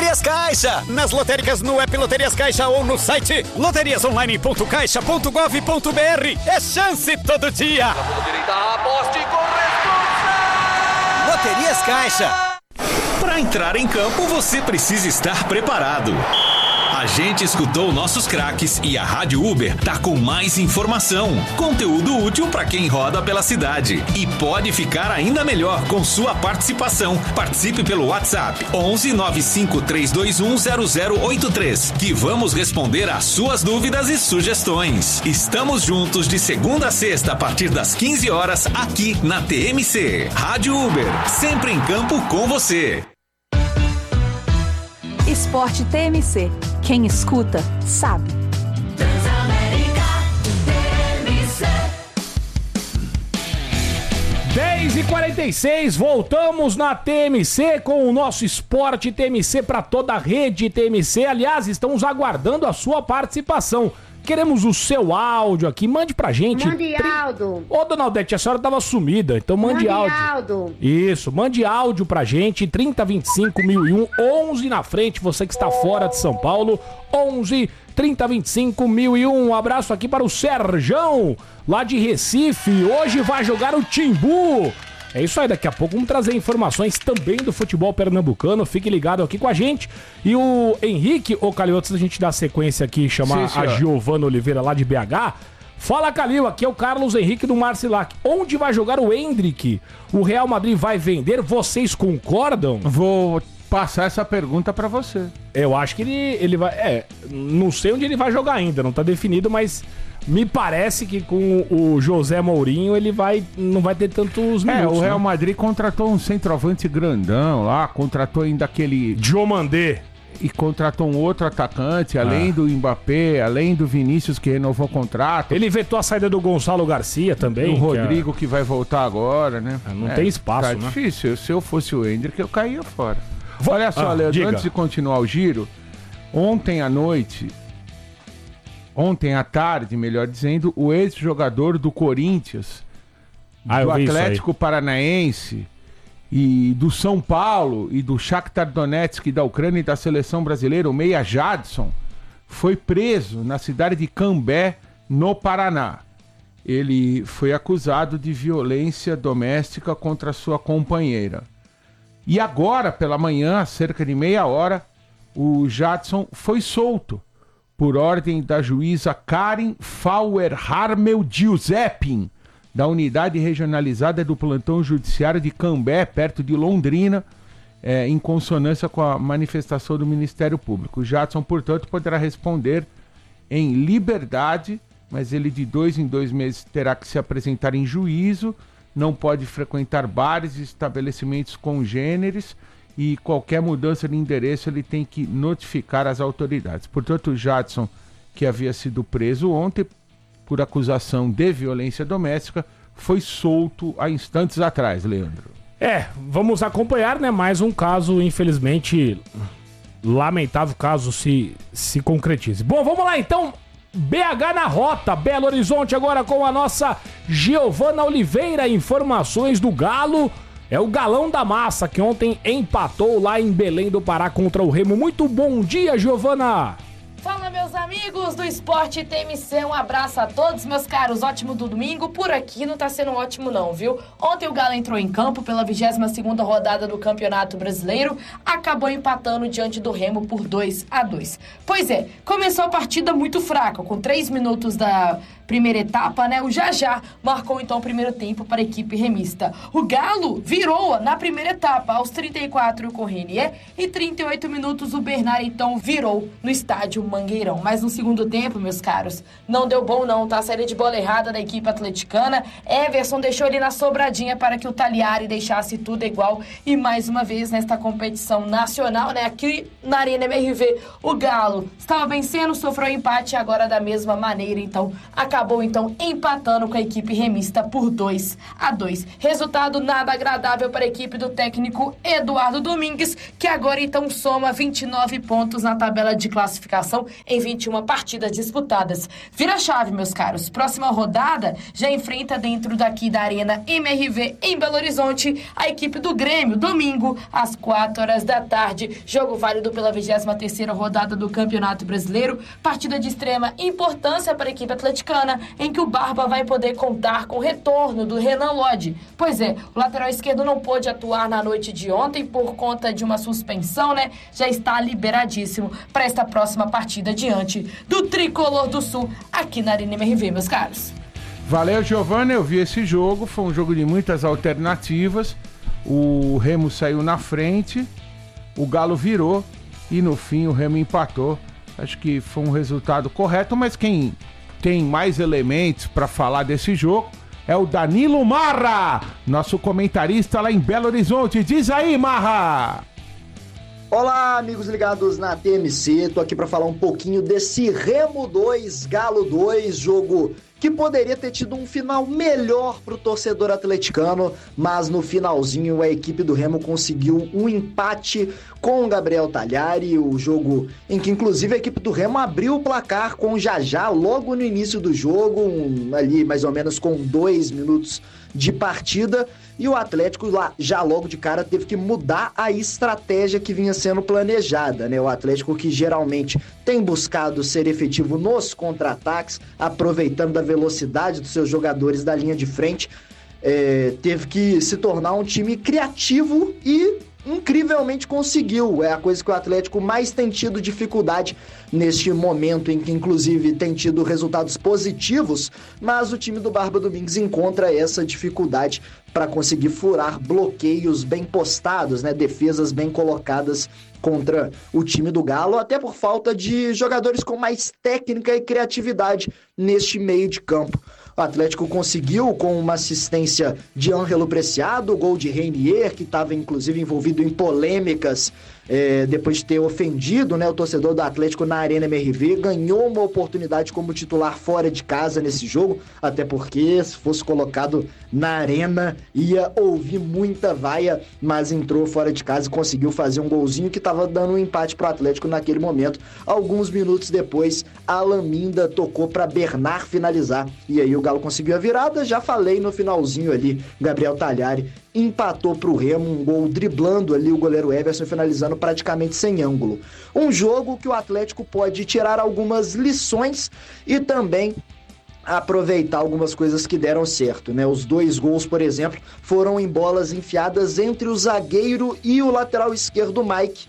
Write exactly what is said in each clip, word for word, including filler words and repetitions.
Loterias Caixa. Nas lotéricas, no app Loterias Caixa ou no site loterias online ponto caixa ponto gov ponto br. É chance todo dia. Direita, aposte com responsa. Loterias Caixa. Para entrar em campo, você precisa estar preparado. A gente escutou nossos craques e a Rádio Uber tá com mais informação, conteúdo útil para quem roda pela cidade. E pode ficar ainda melhor com sua participação. Participe pelo WhatsApp onze nove cinco três dois um zero zero oito três, que vamos responder às suas dúvidas e sugestões. Estamos juntos de segunda a sexta a partir das quinze horas aqui na T M C. Rádio Uber, sempre em campo com você. Esporte T M C. Quem escuta, sabe. Transamérica T M C. dez e quarenta e seis, voltamos na T M C com o nosso Esporte T M C para toda a rede T M C. Aliás, estamos aguardando a sua participação. Queremos o seu áudio aqui, mande pra gente. Mande áudio. Ô, dona Aldete, a senhora tava sumida, então mande, mande áudio. áudio. Isso, mande áudio pra gente, trinta, vinte e cinco, mil e um, onze na frente, você que está fora de São Paulo, onze, trinta, vinte e cinco, mil e um. Um abraço aqui para o Serjão, lá de Recife, hoje vai jogar o Timbu. É isso aí, daqui a pouco vamos trazer informações também do futebol pernambucano, fique ligado aqui com a gente. E o Henrique, ô Calil, antes da gente dar sequência aqui e chamar Sim, a Giovana Oliveira lá de B H, fala, Calil, aqui é o Carlos Henrique do Marcilac. Onde vai jogar o Hendrick? O Real Madrid vai vender? Vocês concordam? Vou passar essa pergunta pra você. Eu acho que ele, ele vai... É, não sei onde ele vai jogar ainda, não tá definido, mas... Me parece que com o José Mourinho ele vai, não vai ter tantos minutos. É, o Real né? Madrid contratou um centroavante grandão lá, contratou ainda aquele... Diomandé. E contratou um outro atacante, além ah. do Mbappé, além do Vinícius, que renovou o contrato. Ele vetou a saída do Gonçalo Garcia também. O que Rodrigo, é... que vai voltar agora, né? Não é, tem espaço, tá né? difícil. Se eu fosse o Hendrick, eu caía fora. Vou... Olha só, ah, Leandro, diga. antes de continuar o giro, ontem à noite... Ontem à tarde, melhor dizendo, o ex-jogador do Corinthians, ah, do Atlético Paranaense e do São Paulo e do Shakhtar Donetsk da Ucrânia e da seleção brasileira, o meia Jadson, foi preso na cidade de Cambé, no Paraná. Ele foi acusado de violência doméstica contra sua companheira. E agora, pela manhã, há cerca de meia hora, o Jadson foi solto por ordem da juíza Karen Fauer-Harmel Giuseppin, da unidade regionalizada do plantão judiciário de Cambé, perto de Londrina, é, em consonância com a manifestação do Ministério Público. O Jadson, portanto, poderá responder em liberdade, mas ele de dois em dois meses terá que se apresentar em juízo, não pode frequentar bares e estabelecimentos congêneres, e qualquer mudança de endereço ele tem que notificar as autoridades. Portanto, o Jadson, que havia sido preso ontem por acusação de violência doméstica, foi solto há instantes atrás, Leandro. É, vamos acompanhar, né? Mais um caso, infelizmente, lamentável caso se, se concretize. Bom, vamos lá então. B H na rota, Belo Horizonte agora com a nossa Giovana Oliveira. Informações do Galo. É o Galão da Massa, que ontem empatou lá em Belém do Pará contra o Remo. Muito bom dia, Giovana! Fala, meus amigos do Esporte T M C, um abraço a todos, meus caros, ótimo do domingo. Por aqui não tá sendo ótimo não, viu? Ontem o Galo entrou em campo pela vigésima segunda rodada do Campeonato Brasileiro, acabou empatando diante do Remo por dois a dois. Pois é, começou a partida muito fraca, com três minutos da primeira etapa, né? O Jajá marcou então o primeiro tempo para a equipe remista. O Galo virou na primeira etapa, aos trinta e quatro com o Renier, e trinta e oito minutos o Bernard então virou no estádio Mangueirão. Mas no segundo tempo, meus caros, não deu bom não, tá? Saída de bola errada da equipe atleticana. Everson deixou ele na sobradinha para que o Taliari deixasse tudo igual. E mais uma vez nesta competição nacional, né? Aqui na Arena M R V, o Galo estava vencendo, sofreu empate e agora da mesma maneira, então acabou acabou então empatando com a equipe remista por dois a dois. Resultado nada agradável para a equipe do técnico Eduardo Domingues, que agora então soma vinte e nove pontos na tabela de classificação em vinte e uma partidas disputadas. Vira a chave, meus caros. Próxima rodada já enfrenta dentro daqui da Arena M R V em Belo Horizonte a equipe do Grêmio, domingo às quatro horas da tarde. Jogo válido pela vigésima terceira rodada do Campeonato Brasileiro. Partida de extrema importância para a equipe atleticana, em que o Barba vai poder contar com o retorno do Renan Lodge. Pois é, o lateral esquerdo não pôde atuar na noite de ontem por conta de uma suspensão, né? Já está liberadíssimo para esta próxima partida diante do Tricolor do Sul aqui na Arena M R V, meus caros. Valeu, Giovana, eu vi esse jogo, foi um jogo de muitas alternativas, o Remo saiu na frente, o Galo virou e no fim o Remo empatou. Acho que foi um resultado correto, mas quem tem mais elementos para falar desse jogo é o Danilo Marra, nosso comentarista lá em Belo Horizonte. Diz aí, Marra! Olá, amigos ligados na T M C, tô aqui para falar um pouquinho desse Remo dois, Galo dois, jogo que poderia ter tido um final melhor pro torcedor atleticano, mas no finalzinho a equipe do Remo conseguiu um empate com o Gabriel Talhari, o jogo em que inclusive a equipe do Remo abriu o placar com o Jajá logo no início do jogo, um, ali mais ou menos com dois minutos de partida, e o Atlético lá, já logo de cara teve que mudar a estratégia que vinha sendo planejada, né? O Atlético, que geralmente tem buscado ser efetivo nos contra-ataques, aproveitando da velocidade dos seus jogadores da linha de frente, é, teve que se tornar um time criativo e incrivelmente conseguiu. É a coisa que o Atlético mais tem tido dificuldade neste momento, em que inclusive tem tido resultados positivos, mas o time do Barba Domingues encontra essa dificuldade para conseguir furar bloqueios bem postados, né? Defesas bem colocadas contra o time do Galo, até por falta de jogadores com mais técnica e criatividade neste meio de campo. O Atlético conseguiu, com uma assistência de Ângelo Preciado, o gol de Reinier, que estava inclusive envolvido em polêmicas é, depois de ter ofendido, né, o torcedor do Atlético na Arena M R V, ganhou uma oportunidade como titular fora de casa nesse jogo, até porque se fosse colocado na Arena ia ouvir muita vaia, mas entrou fora de casa e conseguiu fazer um golzinho que estava dando um empate para o Atlético naquele momento. Alguns minutos depois, Alan Minda tocou para Bernard finalizar, e aí o Galo conseguiu a virada. Já falei no finalzinho ali, Gabriel Talhari empatou pro Remo, um gol driblando ali o goleiro Everson, finalizando praticamente sem ângulo. Um jogo que o Atlético pode tirar algumas lições e também aproveitar algumas coisas que deram certo, né? Os dois gols, por exemplo, foram em bolas enfiadas entre o zagueiro e o lateral esquerdo Mike,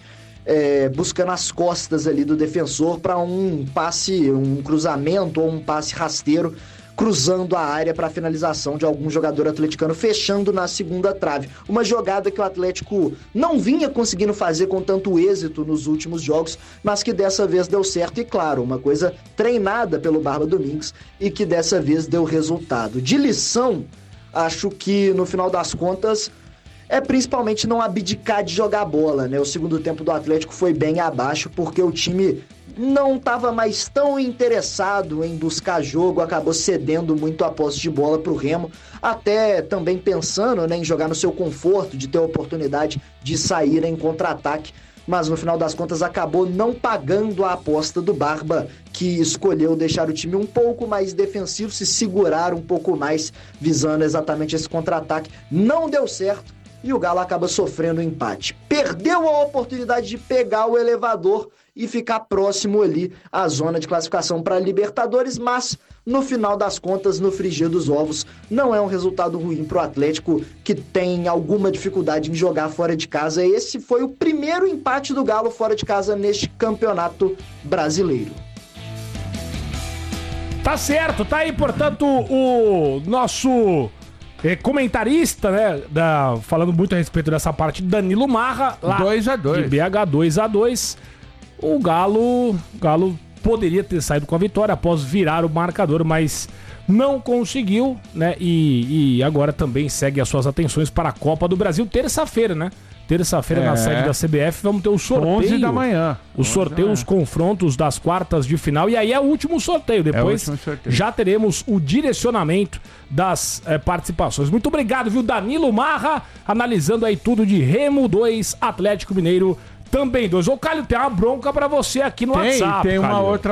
é, buscando as costas ali do defensor para um passe, um cruzamento ou um passe rasteiro, cruzando a área para a finalização de algum jogador atleticano, fechando na segunda trave. Uma jogada que o Atlético não vinha conseguindo fazer com tanto êxito nos últimos jogos, mas que dessa vez deu certo, e claro, uma coisa treinada pelo Barba Domingues e que dessa vez deu resultado. De lição, acho que no final das contas é principalmente não abdicar de jogar bola, né? O segundo tempo do Atlético foi bem abaixo, porque o time não estava mais tão interessado em buscar jogo, acabou cedendo muito a posse de bola para o Remo, até também pensando, né, em jogar no seu conforto, de ter a oportunidade de sair em contra-ataque, mas no final das contas acabou não pagando a aposta do Barba, que escolheu deixar o time um pouco mais defensivo, se segurar um pouco mais, visando exatamente esse contra-ataque. Não deu certo e o Galo acaba sofrendo um empate. Perdeu a oportunidade de pegar o elevador e ficar próximo ali à zona de classificação para a Libertadores, mas no final das contas, no frigir dos ovos, não é um resultado ruim para o Atlético, que tem alguma dificuldade em jogar fora de casa. Esse foi o primeiro empate do Galo fora de casa neste campeonato brasileiro. Tá certo, tá aí, portanto, o nosso é, comentarista, né, da, falando muito a respeito dessa parte, Danilo Marra, lá dois a dois. de B H, dois a dois. O Galo, Galo poderia ter saído com a vitória após virar o marcador, mas não conseguiu, né? E, e agora também segue as suas atenções para a Copa do Brasil, terça-feira, né? Terça-feira É. na sede da C B F vamos ter o sorteio. onze da manhã. O sorteio, os confrontos das quartas de final. E aí é o último sorteio. Depois É o último sorteio. já teremos o direcionamento das eh, participações. Muito obrigado, viu? Danilo Marra, analisando aí tudo de Remo dois, Atlético Mineiro também dois. Ô, Calil, tem uma bronca pra você aqui no Tem, WhatsApp, tem uma Calil. outra